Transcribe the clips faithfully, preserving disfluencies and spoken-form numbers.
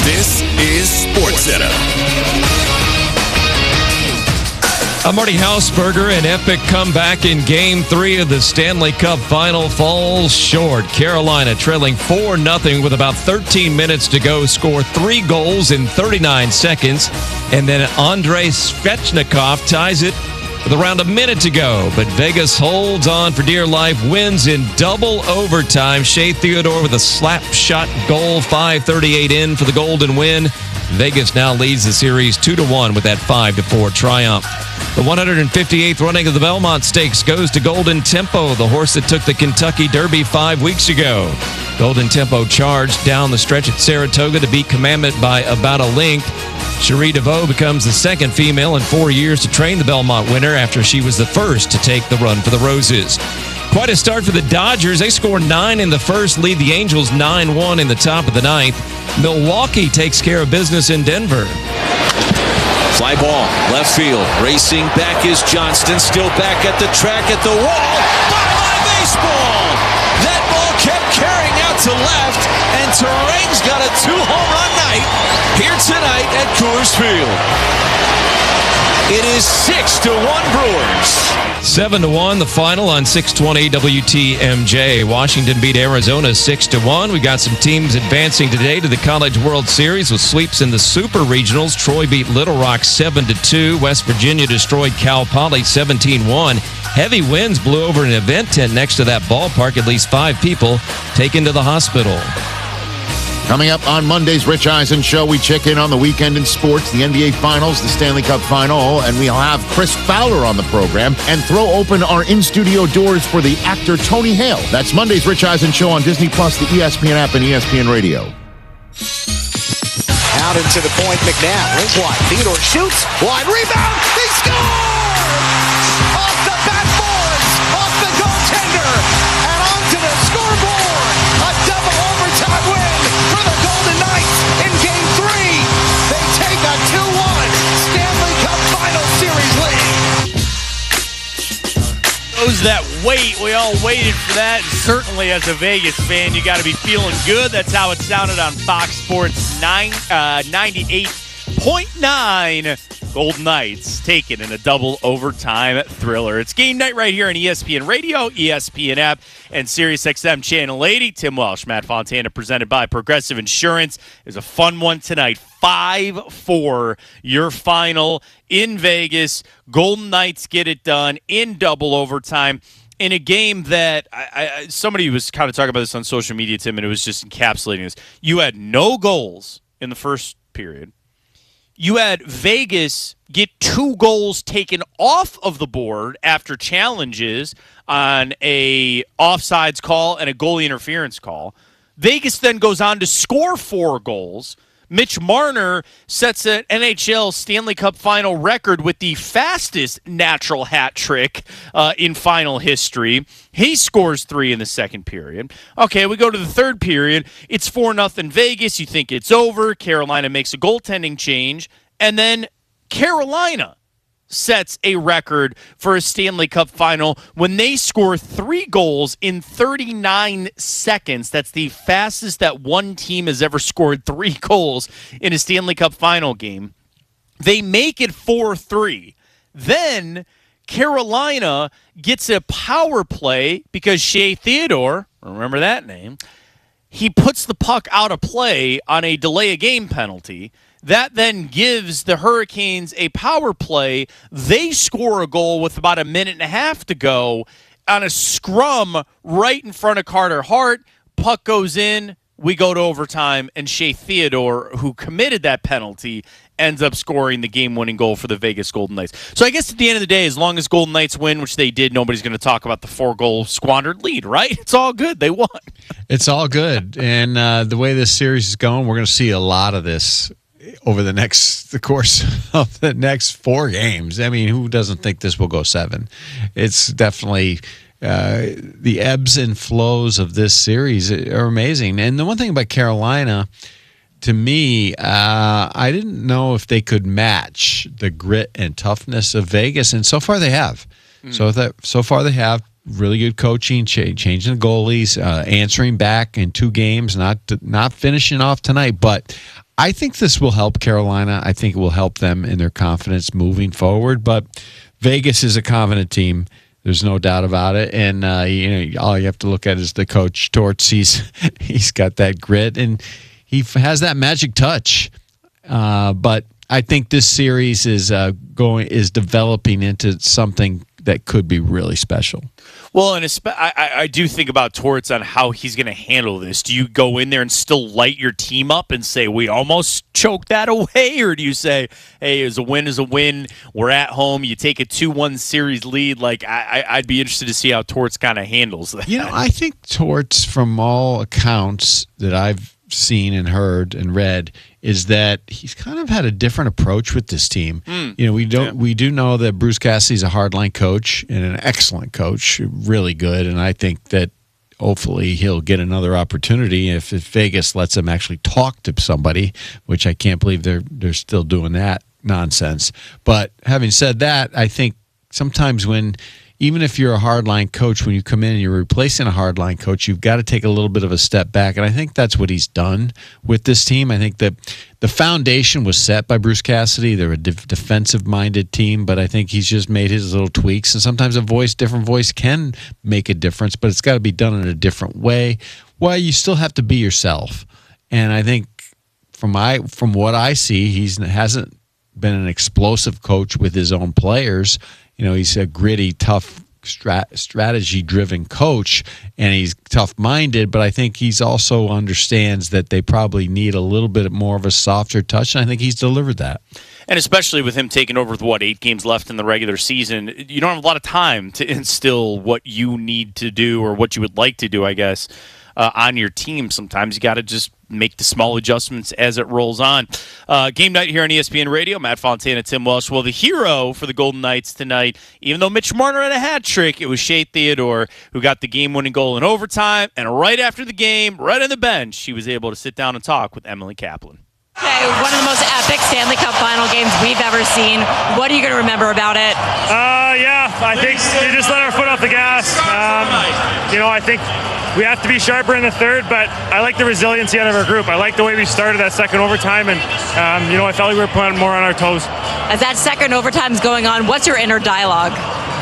This is SportsCenter. I'm Marty Hausberger. An epic comeback in Game three of the Stanley Cup Final falls short. Carolina trailing four nothing with about thirteen minutes to go, score three goals in thirty-nine seconds, and then Andrei Svechnikov ties it with around a minute to go. But Vegas holds on for dear life, wins in double overtime. Shea Theodore with a slap shot goal, five thirty-eight in for the Golden win. Vegas now leads the series two to one with that five to four triumph. The one hundred fifty-eighth running of the Belmont Stakes goes to Golden Tempo, the horse that took the Kentucky Derby five weeks ago. Golden Tempo charged down the stretch at Saratoga to beat Commandment by about a length. Cherie DeVoe becomes the second female in four years to train the Belmont winner after she was the first to take the run for the Roses. Quite a start for the Dodgers. They score nine in the first, lead the Angels nine one in the top of the ninth. Milwaukee takes care of business in Denver. Fly ball, left field, racing back is Johnston, still back at the track at the wall. Bye-bye baseball! That ball kept carrying out to left, and Terrain's got a two-home run night here tonight at Coors Field. It is six to one Brewers. seven to one, the final on six twenty W T M J. Washington beat Arizona six to one. We got some teams advancing today to the College World Series with sweeps in the Super Regionals. Troy beat Little Rock seven to two. West Virginia destroyed Cal Poly seventeen one. Heavy winds blew over an event tent next to that ballpark. At least five people taken to the hospital. Coming up on Monday's Rich Eisen Show, we check in on the weekend in sports, the N B A Finals, the Stanley Cup Final, and we'll have Chris Fowler on the program and throw open our in-studio doors for the actor Tony Hale. That's Monday's Rich Eisen Show on Disney Plus, the E S P N app, and E S P N Radio. Out into the point, McNabb, rings wide, Theodore shoots, wide rebound, they score! Off the backboards, off the goaltender, and onto the scoreboard! A double overtime win for the Golden Knights in Game three. They take a two one Stanley Cup Final Series lead. Those that wait, we all waited for that. Certainly as a Vegas fan, you got to be feeling good. That's how it sounded on Fox Sports nine, uh, ninety-eight point nine. Golden Knights taken in a double overtime thriller. It's game night right here on E S P N Radio, E S P N app, and SiriusXM Channel eighty. Tim Welsh, Matt Fontana, presented by Progressive Insurance. Is a fun one tonight. five four, your final in Vegas. Golden Knights get it done in double overtime in a game that I, I, somebody was kind of talking about this on social media, Tim, and it was just encapsulating this. You had no goals in the first period. You had Vegas get two goals taken off of the board after challenges on a offsides call and a goalie interference call. Vegas then goes on to score four goals. Mitch Marner sets an N H L Stanley Cup final record with the fastest natural hat trick uh, in final history. He scores three in the second period. Okay, we go to the third period. It's four nothing Vegas. You think it's over. Carolina makes a goaltending change. And then Carolina sets a record for a Stanley Cup final when they score three goals in thirty-nine seconds. That's the fastest that one team has ever scored three goals in a Stanley Cup final game. They make it four three. Then Carolina gets a power play because Shea Theodore, remember that name, he puts the puck out of play on a delay of game penalty. That then gives the Hurricanes a power play. They score a goal with about a minute and a half to go on a scrum right in front of Carter Hart. Puck goes in. We go to overtime, and Shea Theodore, who committed that penalty, ends up scoring the game-winning goal for the Vegas Golden Knights. So I guess at the end of the day, as long as Golden Knights win, which they did, nobody's going to talk about the four-goal squandered lead, right? It's all good. They won. It's all good. And uh, the way this series is going, we're going to see a lot of this over the next the course of the next four games. I mean, who doesn't think this will go seven? It's definitely uh, the ebbs and flows of this series are amazing. And the one thing about Carolina, to me, uh, I didn't know if they could match the grit and toughness of Vegas, and so far they have. Mm. So that so far they have. Really good coaching, ch- changing the goalies, uh, answering back in two games, not not finishing off tonight, but I think this will help Carolina. I think it will help them in their confidence moving forward. But Vegas is a confident team. There's no doubt about it. And uh, you know, all you have to look at is the coach Torts. He's he's got that grit and he has that magic touch. Uh, but I think this series is uh, going is developing into something that could be really special. Well, and I, I do think about Torts on how he's going to handle this. Do you go in there and still light your team up and say, we almost choked that away? Or do you say, hey, is a win is a win. We're at home. You take a two one series lead. Like, I, I'd be interested to see how Torts kind of handles that. You know, I think Torts, from all accounts that I've seen and heard and read, is that he's kind of had a different approach with this team. Mm. You know, we don't yeah. we do know that Bruce Cassidy's a hardline coach and an excellent coach, really good, and I think that hopefully he'll get another opportunity if, if Vegas lets him actually talk to somebody, which I can't believe they're they're still doing that nonsense. But having said that, I think sometimes when even if you're a hardline coach, when you come in and you're replacing a hardline coach, you've got to take a little bit of a step back. And I think that's what he's done with this team. I think that the foundation was set by Bruce Cassidy. They're a de- defensive-minded team, but I think he's just made his little tweaks. And sometimes a voice, different voice can make a difference, but it's got to be done in a different way. Well, you still have to be yourself. And I think from my from what I see, he hasn't been an explosive coach with his own players. You know, he's a gritty, tough, strat- strategy-driven coach, and he's tough-minded, but I think he's also understands that they probably need a little bit more of a softer touch, and I think he's delivered that. And especially with him taking over with, what, eight games left in the regular season, you don't have a lot of time to instill what you need to do or what you would like to do, I guess, uh, on your team. Sometimes you got to just make the small adjustments as it rolls on. Uh, game night here on E S P N Radio. Matt Fontana, Tim Welsh. Well, the hero for the Golden Knights tonight, even though Mitch Marner had a hat trick, it was Shea Theodore who got the game-winning goal in overtime. And right after the game, right on the bench, she was able to sit down and talk with Emily Kaplan. Okay, one of the most epic Stanley Cup final games we've ever seen. What are you going to remember about it? Uh, yeah, I think we just let our foot off the gas. Um, you know, I think we have to be sharper in the third, but I like the resiliency out of our group. I like the way we started that second overtime, and, um, you know, I felt like we were playing more on our toes. As that second overtime's going on, what's your inner dialogue?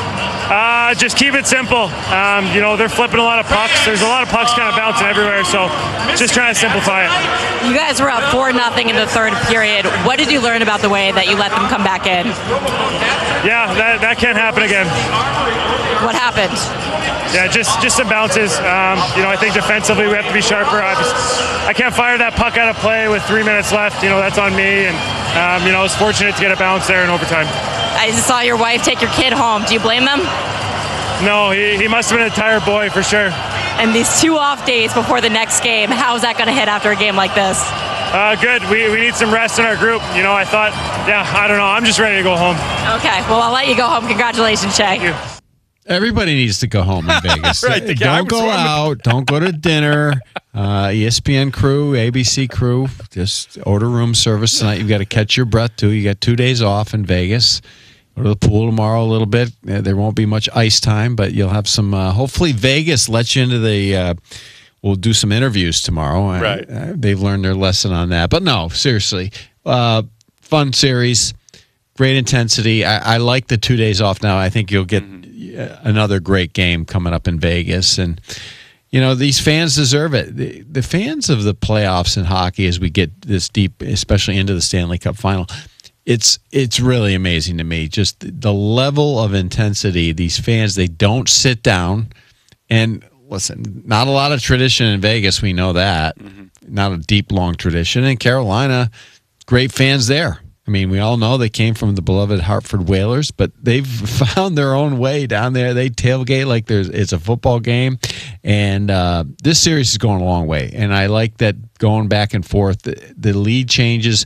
Uh, just keep it simple. Um, you know, they're flipping a lot of pucks. There's a lot of pucks kind of bouncing everywhere, so just trying to simplify it. You guys were up four nothing in the third period. What did you learn about the way that you let them come back in? Yeah, that, that can't happen again. What happened? Yeah, just just some bounces. Um, you know, I think defensively we have to be sharper. I, just, I can't fire that puck out of play with three minutes left. You know, that's on me. And, um, you know, I was fortunate to get a bounce there in overtime. I just saw your wife take your kid home. Do you blame them? No, he, he must have been a tired boy for sure. And these two off days before the next game, how is that going to hit after a game like this? Uh, good. We, we need some rest in our group. You know, I thought, yeah, I don't know. I'm just ready to go home. Okay, well, I'll let you go home. Congratulations, Shea. Thank you. Everybody needs to go home in Vegas. Right, the guy don't go was out. Don't go to dinner. Uh, E S P N crew, A B C crew, just order room service tonight. You've got to catch your breath, too. You got two days off in Vegas. Go to the pool tomorrow a little bit. Uh, there won't be much ice time, but you'll have some. Uh, hopefully, Vegas lets you into the. Uh, we'll do some interviews tomorrow. Right. Uh, they've learned their lesson on that. But no, seriously, uh, fun series, great intensity. I, I like the two days off now. I think you'll get mm-hmm. another great game coming up in Vegas, and you know these fans deserve it. The, the fans of the playoffs in hockey, as we get this deep, especially into the Stanley Cup final. It's it's really amazing to me, just the level of intensity. These fans, they don't sit down. And listen, not a lot of tradition in Vegas, we know that. Mm-hmm. Not a deep, long tradition. In Carolina, great fans there. I mean, we all know they came from the beloved Hartford Whalers, but they've found their own way down there. They tailgate like there's it's a football game. And uh, this series is going a long way. And I like that going back and forth. The, the lead changes.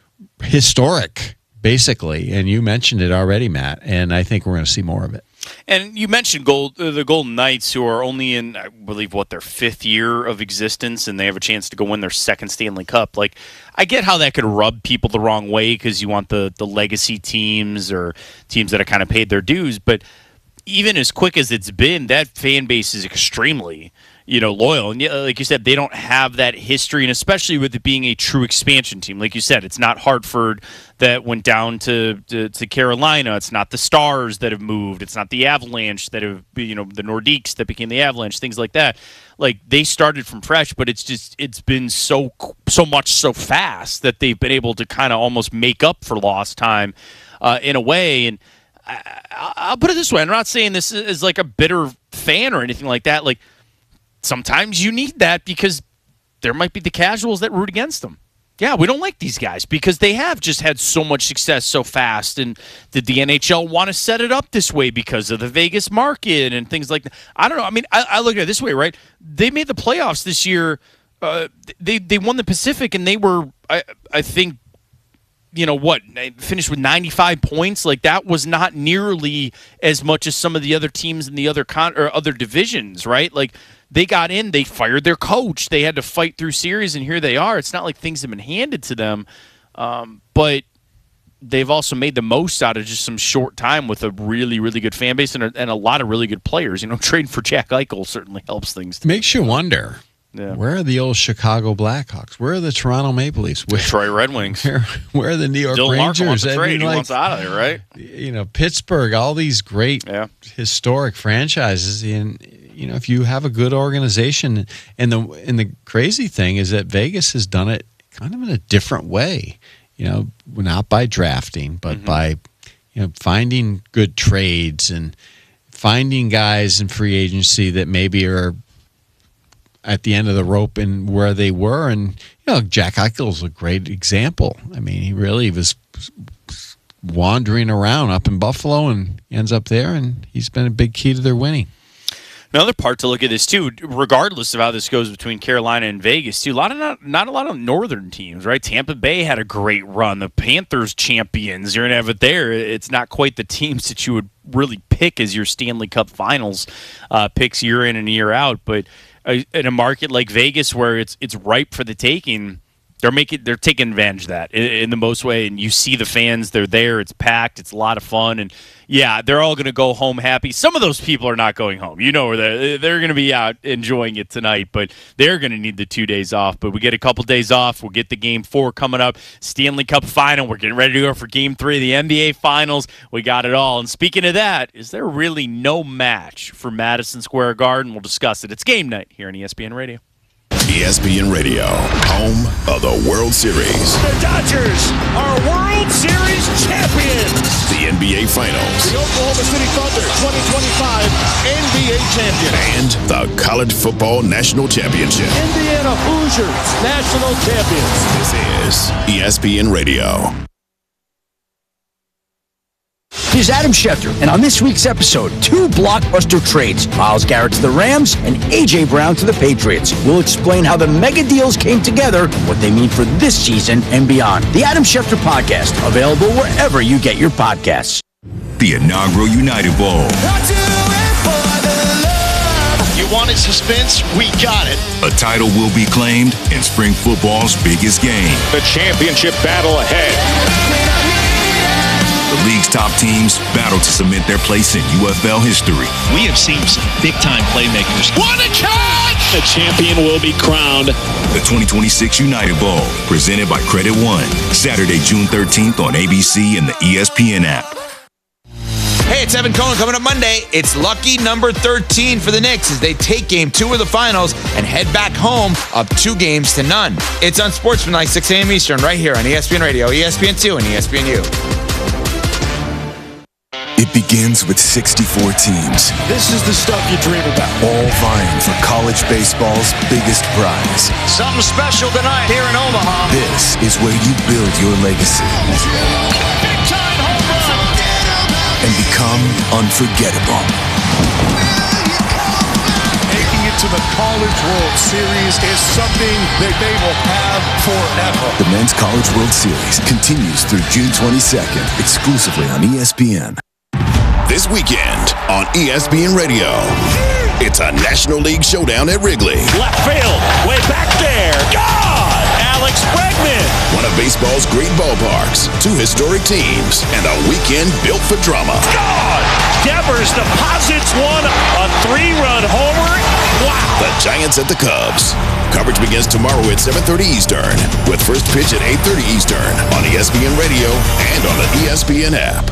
Historic, basically, and you mentioned it already, Matt, and I think we're going to see more of it. And you mentioned gold, uh, the Golden Knights, who are only in, I believe, what, their fifth year of existence, and they have a chance to go win their second Stanley Cup. Like, I get how that could rub people the wrong way because you want the, the legacy teams or teams that have kind of paid their dues, but even as quick as it's been, that fan base is extremely you know, loyal. And like you said, they don't have that history, and especially with it being a true expansion team. Like you said, it's not Hartford that went down to, to, to Carolina. It's not the Stars that have moved. It's not the Avalanche that have, you know, the Nordiques that became the Avalanche, things like that. Like, they started from fresh, but it's just, it's been so, so much so fast that they've been able to kind of almost make up for lost time uh, in a way. And I, I'll put it this way. I'm not saying this is like a bitter fan or anything like that. Like, sometimes you need that because there might be the casuals that root against them. Yeah, we don't like these guys because they have just had so much success so fast. And did the N H L want to set it up this way because of the Vegas market and things like that? I don't know. I mean, I, I look at it this way, right? They made the playoffs this year. Uh, they they won the Pacific, and they were, I, I think, you know what, finished with ninety-five points. Like, that was not nearly as much as some of the other teams in the other con or other divisions, right? Like, they got in, they fired their coach, they had to fight through series, and here they are. It's not like things have been handed to them, um, but they've also made the most out of just some short time with a really, really good fan base and a, and a lot of really good players. You know, trading for Jack Eichel certainly helps things. It makes you wonder. Yeah. Where are the old Chicago Blackhawks? Where are the Toronto Maple Leafs? Where, Detroit Red Wings. Where, where are the New York Dylan Rangers? Larkin wants to I trade. mean, He like, wants out of there, right? You know, Pittsburgh, all these great yeah. historic franchises. And, you know, if you have a good organization, and the and the crazy thing is that Vegas has done it kind of in a different way. You know, not by drafting, but mm-hmm. by, you know, finding good trades and finding guys in free agency that maybe are at the end of the rope and where they were. And, you know, Jack Eichel's a great example. I mean, he really was wandering around up in Buffalo and ends up there, and he's been a big key to their winning. Another part to look at this too, regardless of how this goes between Carolina and Vegas, too. A lot of not, not a lot of northern teams, right? Tampa Bay had a great run. The Panthers champions, you're gonna have it there. It's not quite the teams that you would really pick as your Stanley Cup Finals uh, picks year in and year out. But uh, in a market like Vegas, where it's it's ripe for the taking, they're making they're taking advantage of that in, in the most way. And you see the fans; they're there. It's packed. It's a lot of fun. And yeah, they're all going to go home happy. Some of those people are not going home. You know where they're, they're going to be out enjoying it tonight, but they're going to need the two days off. But we get a couple days off. We'll get the game four coming up. Stanley Cup Final. We're getting ready to go for game three of the N B A Finals. We got it all. And speaking of that, is there really no match for Madison Square Garden? We'll discuss it. It's game night here on E S P N Radio. E S P N Radio, home of the World Series. The Dodgers are World Series champions. The N B A Finals. The Oklahoma City Thunder twenty twenty-five N B A champion. And the College Football National Championship. Indiana Hoosiers national champions. This is E S P N Radio. Here's Adam Schefter, and on this week's episode, two blockbuster trades. Myles Garrett to the Rams and A J. Brown to the Patriots. We'll explain how the mega deals came together, what they mean for this season and beyond. The Adam Schefter Podcast, available wherever you get your podcasts. The inaugural United Bowl. You wanted suspense? We got it. A title will be claimed in spring football's biggest game. The championship battle ahead. The league's top teams battle to cement their place in U F L history. We have seen some big-time playmakers. What a catch! The champion will be crowned. The twenty twenty-six United Bowl, presented by Credit One. Saturday, June thirteenth on A B C and the E S P N app. Hey, it's Evan Cohen. Coming up Monday, it's lucky number thirteen for the Knicks as they take game two of the finals and head back home up two games to none. It's on Sportsmanlike, six a.m. Eastern, right here on E S P N Radio, E S P N two, and E S P N U. It begins with sixty-four teams. This is the stuff you dream about. All vying for college baseball's biggest prize. Something special tonight here in Omaha. This is where you build your legacy. Big time home run. And become unforgettable. Making it to the College World Series is something that they will have forever. The Men's College World Series continues through June twenty-second, exclusively on E S P N. This weekend on E S P N Radio, it's a National League showdown at Wrigley. Left field, way back there. God! Alex Bregman. One of baseball's great ballparks, two historic teams, and a weekend built for drama. God! Devers deposits one, a three-run homer. Wow! The Giants at the Cubs. Coverage begins tomorrow at seven thirty Eastern, with first pitch at eight thirty Eastern on E S P N Radio and on the E S P N app.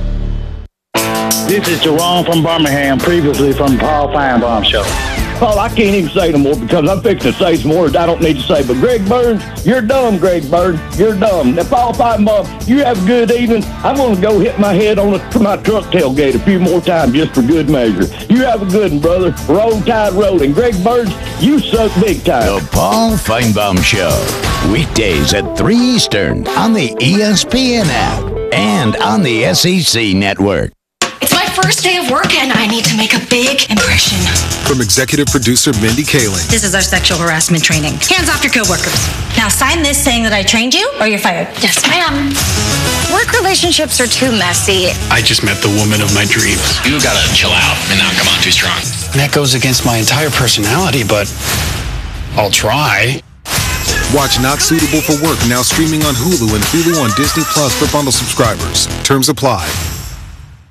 This is Jerome from Birmingham, previously from Paul Feinbaum Show. Paul, I can't even say no more because I'm fixing to say some words I don't need to say. But Greg Burns, you're dumb, Greg Burns. You're dumb. Now, Paul Feinbaum, you have a good evening. I'm going to go hit my head on a, my truck tailgate a few more times just for good measure. You have a good one, brother. Roll Tide Road. And Greg Burns, you suck big time. The Paul Feinbaum Show. Weekdays at three Eastern on the E S P N app and on the S E C network. It's my first day of work and I need to make a big impression. From executive producer Mindy Kaling. This is our sexual harassment training. Hands off your coworkers. Now sign this saying that I trained you or you're fired. Yes, ma'am. Work relationships are too messy. I just met the woman of my dreams. You gotta chill out and not come on too strong. That goes against my entire personality, but I'll try. Watch Not Suitable for Work now streaming on Hulu and Hulu on Disney Plus for bundle subscribers. Terms apply.